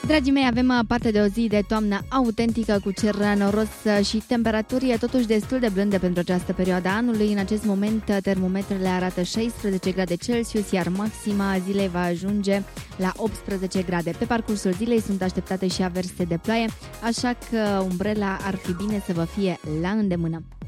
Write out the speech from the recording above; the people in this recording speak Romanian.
Dragii mei, avem parte de o zi de toamnă autentică cu cer noros și temperaturi totuși destul de blânde pentru această perioadă a anului. În acest moment termometrele arată 16 grade Celsius, iar maxima zilei va ajunge la 18 grade. Pe parcursul zilei sunt așteptate și averse de ploaie, așa că umbrela ar fi bine să vă fie la îndemână.